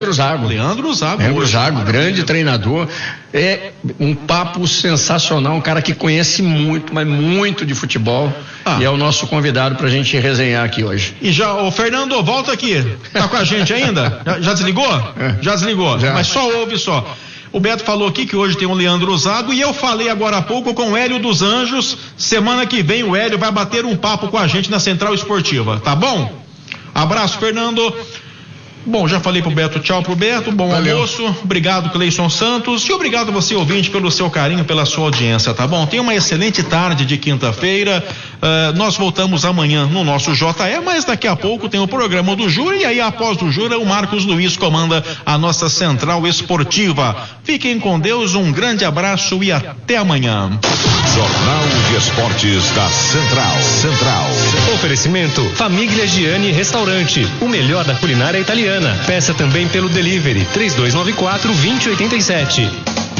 Zago. Leandro Zago, grande treinador. É um papo sensacional, um cara que conhece muito, mas muito de futebol. E é o nosso convidado pra gente resenhar aqui hoje. E já, ô Fernando, volta aqui. Tá com a gente ainda? Já desligou? Já desligou. Já. Mas só ouve só. O Beto falou aqui que hoje tem o Leandro Zago e eu falei agora há pouco com o Hélio dos Anjos. Semana que vem o Hélio vai bater um papo com a gente na Central Esportiva, tá bom? Abraço, Fernando. Bom, já falei pro Beto, tchau pro Beto, bom almoço, obrigado Cleison Santos e obrigado você ouvinte pelo seu carinho, pela sua audiência, tá bom? Tenha uma excelente tarde de quinta-feira, nós voltamos amanhã no nosso JE, mas daqui a pouco tem o programa do Jura e aí após o Jura o Marcos Luiz comanda a nossa Central Esportiva. Fiquem com Deus, um grande abraço e até amanhã. Jornal de Esportes da Central. Oferecimento Família Giani Restaurante, o melhor da culinária italiana. Peça também pelo delivery 3294-2087.